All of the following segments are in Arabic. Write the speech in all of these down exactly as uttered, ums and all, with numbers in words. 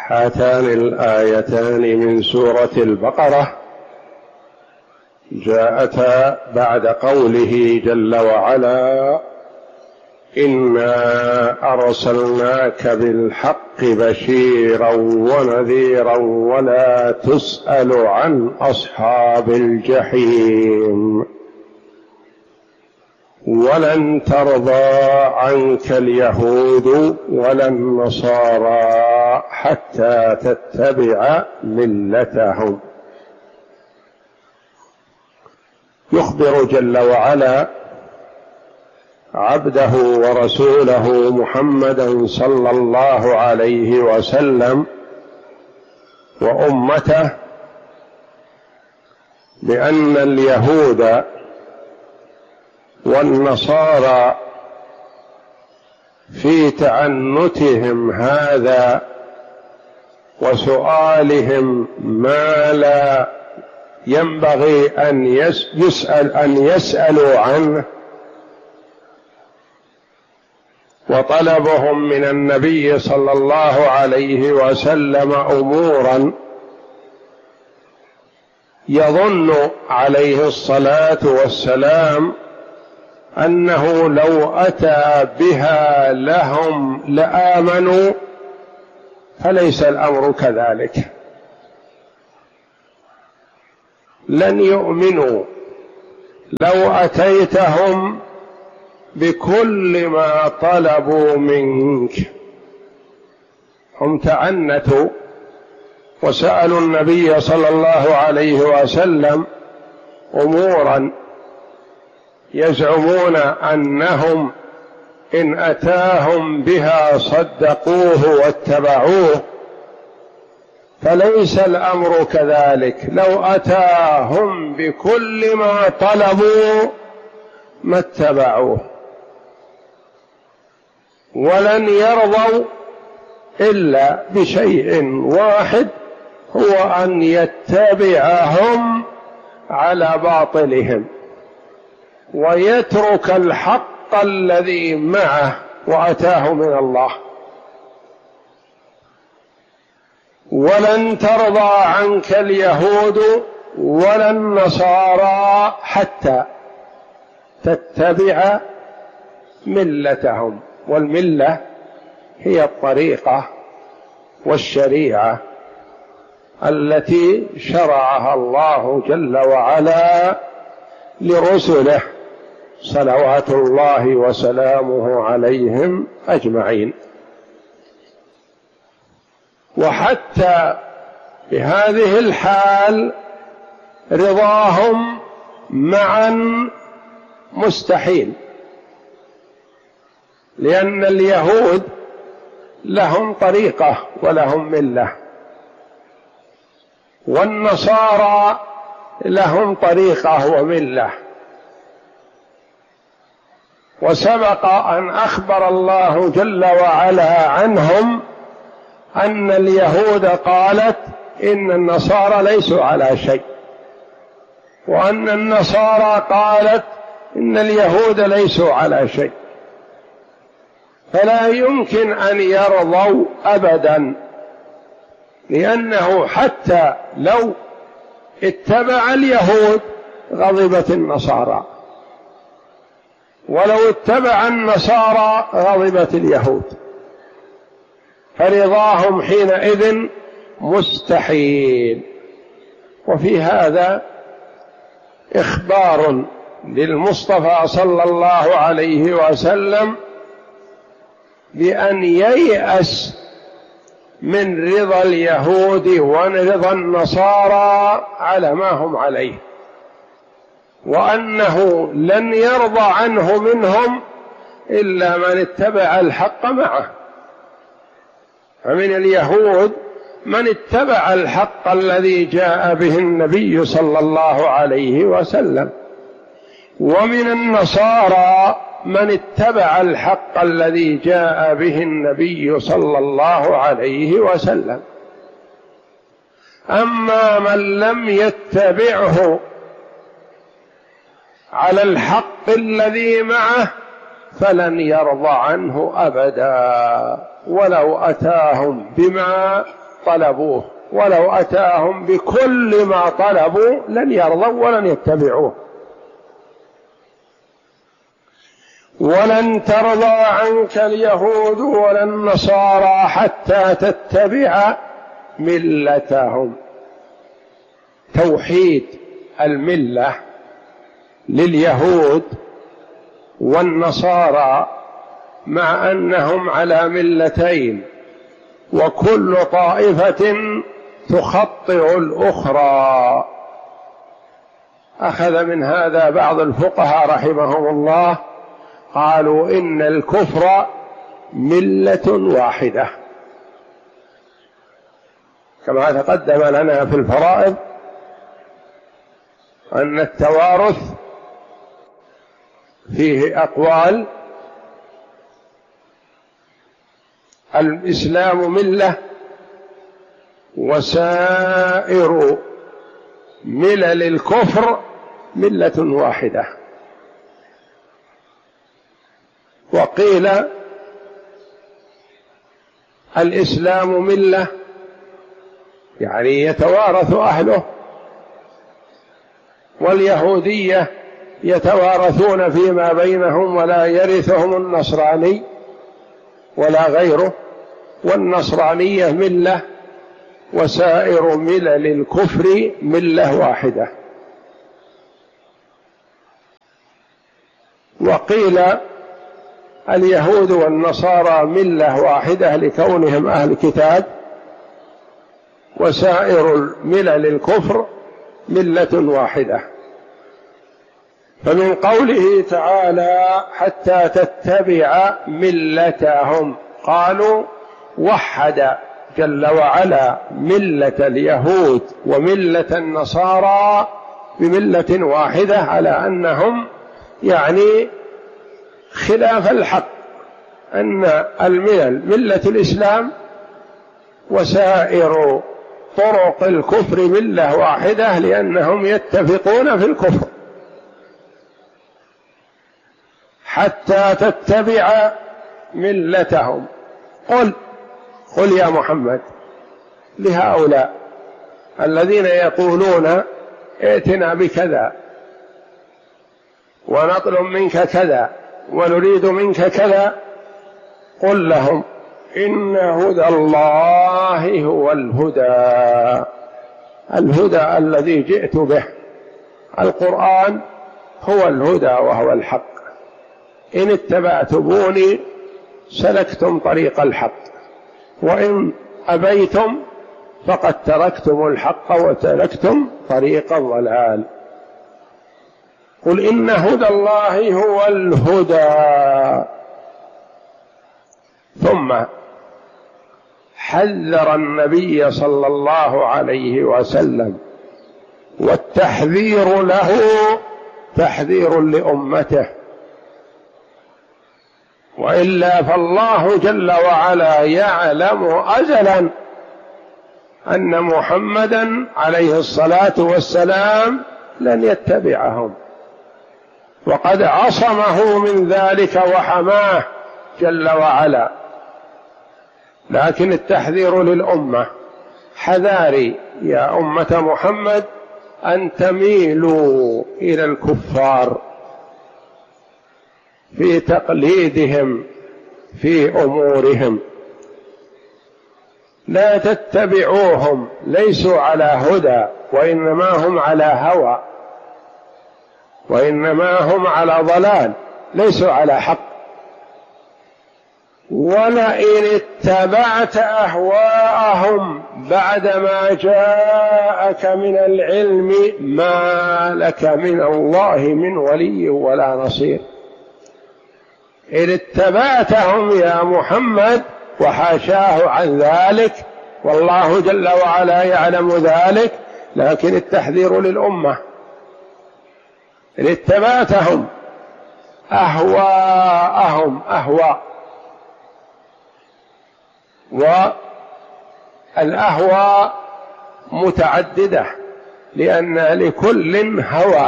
هاتان الآيتان من سورة البقرة جاءتا بعد قوله جل وعلا: إنا أرسلناك بالحق بشيرا ونذيرا ولا تسأل عن أصحاب الجحيم ولن ترضى عنك اليهود ولا النصارى حتى تتبع ملتهم. يخبر جل وعلا عبده ورسوله محمدا صلى الله عليه وسلم وأمته بأن اليهود والنصارى في تعنتهم هذا وسؤالهم ما لا ينبغي أن يسأل أن يسألوا عنه، وطلبهم من النبي صلى الله عليه وسلم أمورا يظن عليه الصلاة والسلام أنه لو أتى بها لهم لآمنوا، فليس الأمر كذلك. لن يؤمنوا لو أتيتهم بكل ما طلبوا منك. هم تعنتوا وسألوا النبي صلى الله عليه وسلم أمورا يزعمون أنهم إن أتاهم بها صدقوه واتبعوه، فليس الأمر كذلك. لو أتاهم بكل ما طلبوا ما اتبعوه، ولن يرضوا إلا بشيء واحد، هو أن يتبعهم على باطلهم ويترك الحق الذي معه وأتاه من الله. ولن ترضى عنك اليهود ولا النصارى حتى تتبع ملتهم. والملة هي الطريقة والشريعة التي شرعها الله جل وعلا لرسله صلوات الله وسلامه عليهم أجمعين. وحتى بهذه الحال رضاهم معا مستحيل، لأن اليهود لهم طريقة ولهم ملة، والنصارى لهم طريقة وملة. وسبق أن أخبر الله جل وعلا عنهم أن اليهود قالت إن النصارى ليسوا على شيء، وأن النصارى قالت إن اليهود ليسوا على شيء. فلا يمكن أن يرضوا أبدا، لأنه حتى لو اتبع اليهود غضبت النصارى، ولو اتبع النصارى غضبت اليهود، فرضاهم حينئذ مستحيل. وفي هذا إخبار للمصطفى صلى الله عليه وسلم بأن ييأس من رضا اليهود ورضا النصارى على ما هم عليه، وأنه لن يرضى عنه منهم إلا من اتبع الحق معه. فمن اليهود من اتبع الحق الذي جاء به النبي صلى الله عليه وسلم، ومن النصارى من اتبع الحق الذي جاء به النبي صلى الله عليه وسلم. أما من لم يتبعه على الحق الذي معه فلن يرضى عنه أبدا ولو أتاهم بما طلبوه، ولو أتاهم بكل ما طلبوا لن يرضوا ولن يتبعوه. ولن ترضى عنك اليهود ولا النصارى حتى تتبع ملتهم. توحيد الملة لليهود والنصارى مع أنهم على ملتين، وكل طائفة تخطئ الأخرى. أخذ من هذا بعض الفقهاء رحمهم الله، قالوا إن الكفر ملة واحدة، كما تقدم لنا في الفرائض أن التوارث فيه أقوال: الإسلام ملة، وسائر ملل الكفر ملة واحدة. وقيل الإسلام ملة يعني يتوارث أهله، واليهودية يتوارثون فيما بينهم ولا يرثهم النصراني ولا غيره، والنصرانية ملة، وسائر ملل الكفر ملة واحدة. وقيل اليهود والنصارى ملة واحدة لكونهم أهل كتاب، وسائر ملل الكفر ملة واحدة. فمن قوله تعالى حتى تتبع ملتهم، قالوا وحد جل وعلا ملة اليهود وملة النصارى بملة واحدة، على أنهم يعني خلاف الحق، أن الملل ملة الإسلام وسائر طرق الكفر ملة واحدة، لأنهم يتفقون في الكفر. حتى تتبع ملتهم، قل قل يا محمد لهؤلاء الذين يقولون ائتنا بكذا ونطلب منك كذا ونريد منك كذا، قل لهم إن هدى الله هو الهدى، الهدى الذي جئت به، القرآن هو الهدى وهو الحق، إن اتبعتموني سلكتم طريق الحق، وإن أبيتم فقد تركتم الحق وتركتم طريق الضلال. قل إن هدى الله هو الهدى. ثم حذر النبي صلى الله عليه وسلم، والتحذير له تحذير لأمته، وإلا فالله جل وعلا يعلم أزلا أن محمدا عليه الصلاة والسلام لن يتبعهم، وقد عصمه من ذلك وحماه جل وعلا. لكن التحذير للأمة: حذاري يا أمة محمد أن تميلوا إلى الكفار في تقليدهم في أمورهم، لا تتبعوهم، ليسوا على هدى، وإنما هم على هوى، وإنما هم على ضلال، ليسوا على حق. ولئن اتبعت أهواءهم بعدما جاءك من العلم ما لك من الله من ولي ولا نصير. إن اتبعتهم يا محمد، وحاشاه عن ذلك، والله جل وعلا يعلم ذلك، لكن التحذير للأمة: إن اتبعتهم أهواءهم، أهواء، والأهواء متعددة، لأن لكل هوى،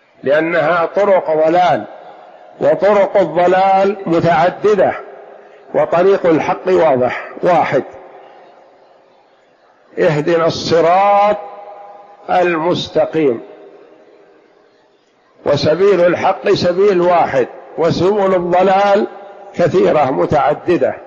لأنها طرق ضلال، وطرق الضلال متعددة، وطريق الحق واضح واحد. اهدنا الصراط المستقيم، وسبيل الحق سبيل واحد، وسبل الضلال كثيرة متعددة.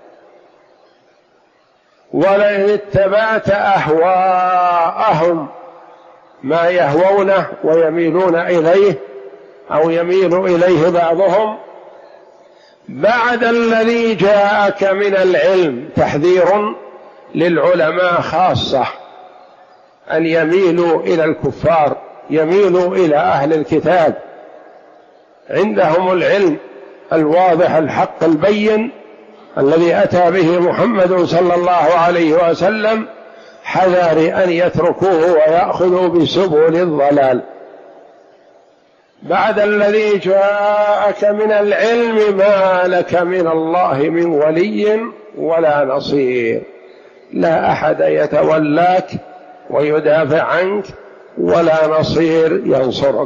ولئن اتبعت أهواءهم، ما يهوونه ويميلون إليه أو يميل إليه بعضهم، بعد الذي جاءك من العلم، تحذير للعلماء خاصة أن يميلوا إلى الكفار، يميلوا إلى أهل الكتاب، عندهم العلم الواضح الحق البين الذي أتى به محمد صلى الله عليه وسلم، حذر أن يتركوه ويأخذوا بسبل الضلال. بعد الذي جاءك من العلم ما لك من الله من ولي ولا نصير، لا أحد يتولاك ويدافع عنك ولا نصير ينصرك.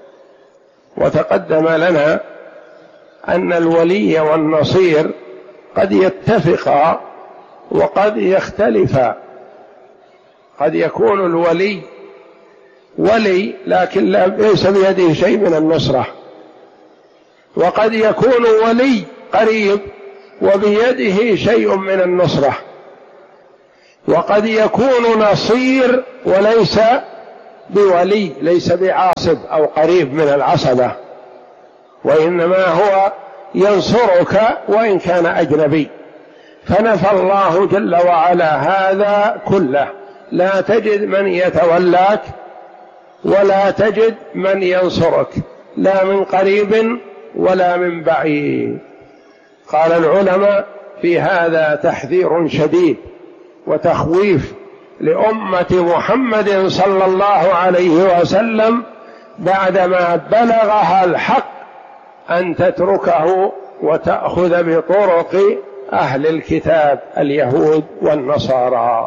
وتقدم لنا أن الولي والنصير قد يتفقا وقد يختلفا. قد يكون الولي ولي لكن ليس بيده شيء من النصرة، وقد يكون ولي قريب وبيده شيء من النصرة، وقد يكون نصير وليس بولي، ليس بعاصب أو قريب من العصبة، وإنما هو ينصرك وإن كان أجنبي. فنفى الله جل وعلا هذا كله، لا تجد من يتولاك ولا تجد من ينصرك، لا من قريب ولا من بعيد. قال العلماء في هذا تحذير شديد وتخويف لأمة محمد صلى الله عليه وسلم بعدما بلغها الحق أن تتركه وتأخذ بطرق أهل الكتاب اليهود والنصارى.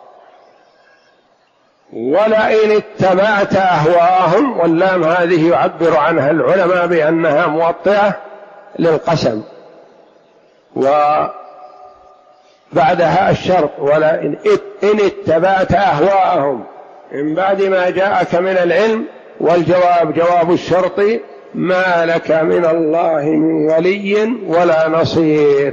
ولئن اتبعت أهواءهم، واللام هذه يعبر عنها العلماء بأنها موطئة للقسم، وبعدها الشرط ولئن إن اتبعت أهواءهم من بعد ما جاءك من العلم، والجواب جواب الشرط ما لك من الله من ولي ولا نصير.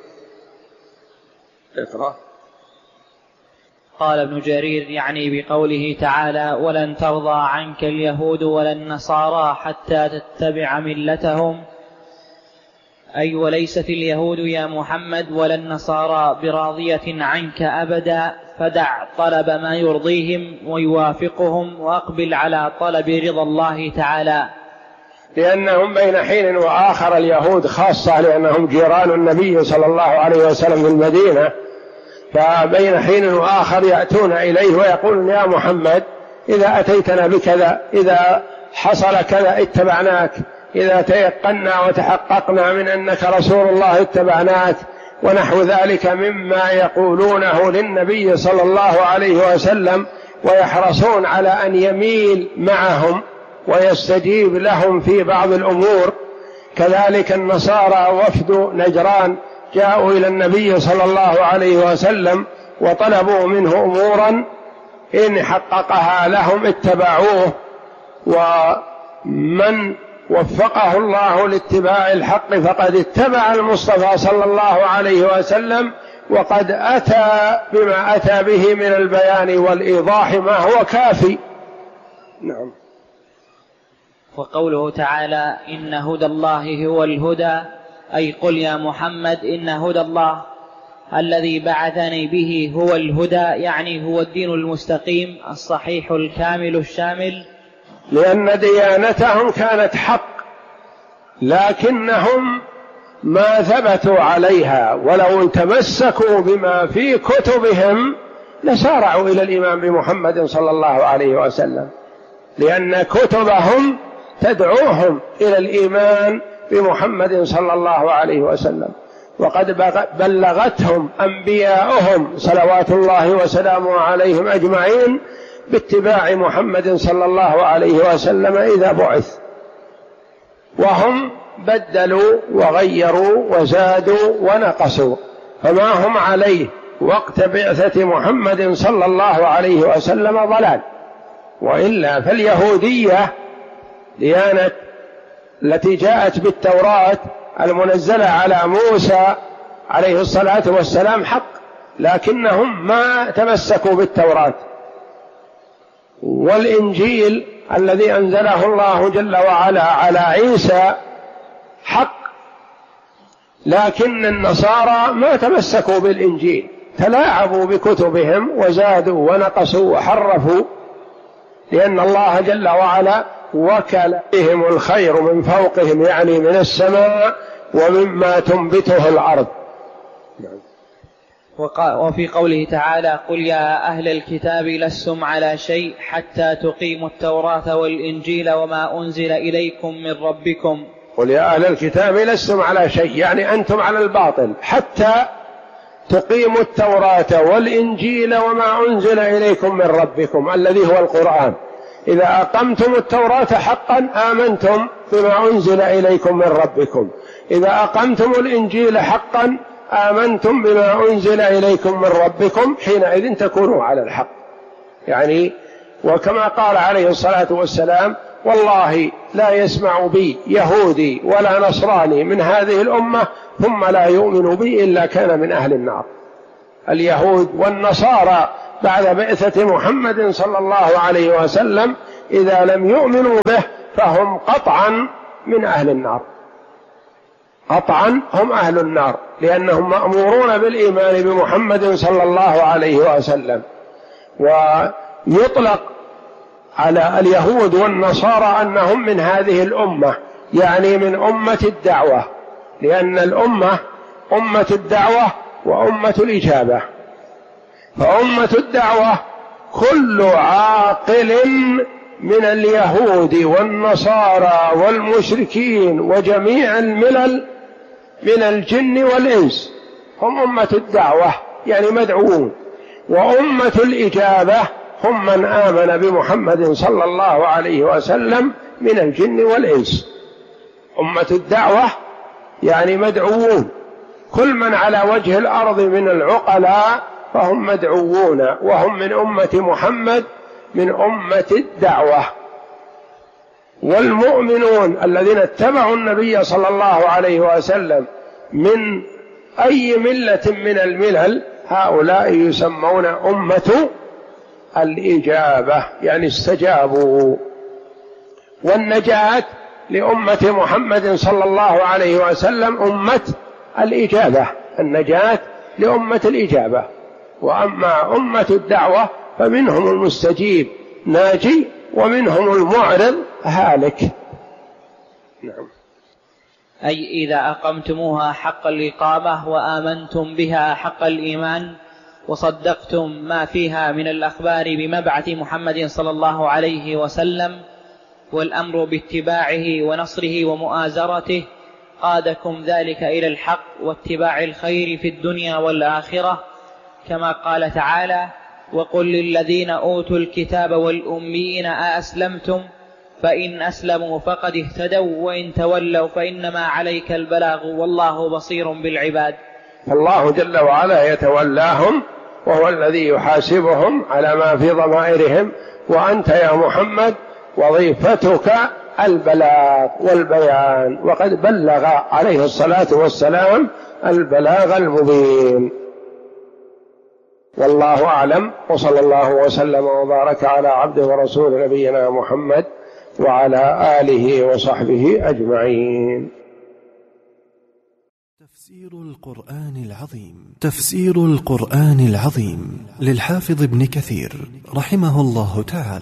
اقرأ. قال ابن جرير يعني بقوله تعالى ولن ترضى عنك اليهود ولا النصارى حتى تتبع ملتهم، أي وليست اليهود يا محمد ولا النصارى براضية عنك أبدا، فدع طلب ما يرضيهم ويوافقهم وأقبل على طلب رضا الله تعالى. لأنهم بين حين وآخر، اليهود خاصة لأنهم جيران النبي صلى الله عليه وسلم في المدينة، فبين حين وآخر يأتون إليه ويقولون يا محمد إذا أتيتنا بكذا، إذا حصل كذا اتبعناك، إذا تيقنا وتحققنا من أنك رسول الله اتبعناك، ونحو ذلك مما يقولونه للنبي صلى الله عليه وسلم، ويحرصون على أن يميل معهم ويستجيب لهم في بعض الأمور. كذلك النصارى وفد نجران جاءوا إلى النبي صلى الله عليه وسلم وطلبوا منه أمورا، إن حققها لهم اتبعوه. ومن وفقه الله لاتباع الحق فقد اتبع المصطفى صلى الله عليه وسلم، وقد أتى بما أتى به من البيان والإيضاح ما هو كافي. نعم. وقوله تعالى إن هدى الله هو الهدى، أي قل يا محمد إن هدى الله الذي بعثني به هو الهدى، يعني هو الدين المستقيم الصحيح الكامل الشامل. لأن ديانتهم كانت حق، لكنهم ما ثبتوا عليها، ولو تمسكوا بما في كتبهم لسارعوا إلى الإيمان بمحمد صلى الله عليه وسلم، لأن كتبهم تدعوهم إلى الإيمان بمحمد صلى الله عليه وسلم. وقد بلغتهم أنبياؤهم صلوات الله وسلامه عليهم أجمعين باتباع محمد صلى الله عليه وسلم إذا بعث، وهم بدلوا وغيروا وزادوا ونقصوا، فما هم عليه وقت بعثة محمد صلى الله عليه وسلم ضلال. وإلا فاليهودية ديانة التي جاءت بالتوراة المنزلة على موسى عليه الصلاة والسلام حق، لكنهم ما تمسكوا بالتوراة. والإنجيل الذي أنزله الله جل وعلا على عيسى حق، لكن النصارى ما تمسكوا بالإنجيل، تلاعبوا بكتبهم وزادوا ونقصوا وحرفوا، لأن الله جل وعلا وكل بهم الخير من فوقهم، يعني من السماء ومما تنبته الأرض. وفي قوله تعالى: قل يا أهل الكتاب لستم على شيء حتى تقيموا التوراة والإنجيل وما أنزل إليكم من ربكم. قل يا أهل الكتاب لستم على شيء، يعني أنتم على الباطل، حتى تقيموا التوراة والإنجيل وما أنزل إليكم من ربكم الذي هو القرآن. إذا أقمتم التوراة حقا آمنتم بما أنزل إليكم من ربكم، إذا أقمتم الإنجيل حقا آمنتم بما أنزل إليكم من ربكم، حينئذ تكونوا على الحق. يعني وكما قال عليه الصلاة والسلام: والله لا يسمع بي يهودي ولا نصراني من هذه الأمة ثم لا يؤمن بي إلا كان من أهل النار. اليهود والنصارى بعد بعثة محمد صلى الله عليه وسلم إذا لم يؤمنوا به فهم قطعا من أهل النار، قطعا هم أهل النار، لأنهم مأمورون بالإيمان بمحمد صلى الله عليه وسلم. ويطلق على اليهود والنصارى أنهم من هذه الأمة، يعني من أمة الدعوة، لأن الأمة أمة الدعوة وأمة الإجابة. فأمة الدعوة كل عاقل من اليهود والنصارى والمشركين وجميع الملل من الجن والإنس هم أمة الدعوة، يعني مدعوون. وأمة الإجابة هم من آمن بمحمد صلى الله عليه وسلم من الجن والإنس. أمة الدعوة يعني مدعوون، كل من على وجه الأرض من العقلاء فهم مدعوون، وهم من أمة محمد من أمة الدعوة. والمؤمنون الذين اتبعوا النبي صلى الله عليه وسلم من أي ملة من الملل هؤلاء يسمون أمة الإجابة، يعني استجابوا. والنجاة لأمة محمد صلى الله عليه وسلم أمة الإجابة، النجاة لأمة الإجابة. وأما أمة الدعوة فمنهم المستجيب ناجي ومنهم المعرض هالك. نعم. أي إذا أقمتموها حق الإقامة وآمنتم بها حق الإيمان وصدقتم ما فيها من الأخبار بمبعث محمد صلى الله عليه وسلم والأمر باتباعه ونصره ومؤازرته، قادكم ذلك إلى الحق واتباع الخير في الدنيا والآخرة، كما قال تعالى: وقل للذين أوتوا الكتاب والأميين أأسلمتم فإن أسلموا فقد اهتدوا وإن تولوا فإنما عليك البلاغ والله بصير بالعباد. الله جل وعلا يتولاهم وهو الذي يحاسبهم على ما في ضمائرهم، وأنت يا محمد وظيفتك البلاغ والبيان، وقد بلغ عليه الصلاة والسلام البلاغ المبين. والله أعلم، وصلى الله وسلم وبارك على عبده ورسول نبينا محمد وعلى آله وصحبه أجمعين. تفسير القرآن العظيم. تفسير القرآن العظيم للحافظ ابن كثير رحمه الله تعالى.